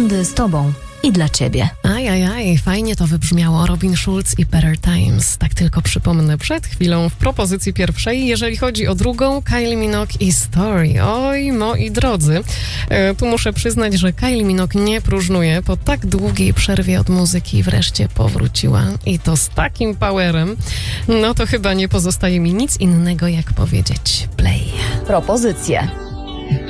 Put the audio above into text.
Będę z tobą i dla ciebie. Ajajaj, fajnie to wybrzmiało. Robin Schulz i Better Times. Tak tylko przypomnę przed chwilą w propozycji pierwszej. Jeżeli chodzi o drugą, Kylie Minogue i Story. Oj, moi drodzy, tu muszę przyznać, że Kylie Minogue nie próżnuje. Po tak długiej przerwie od muzyki wreszcie powróciła i to z takim powerem. No to chyba nie pozostaje mi nic innego jak powiedzieć play. Propozycje.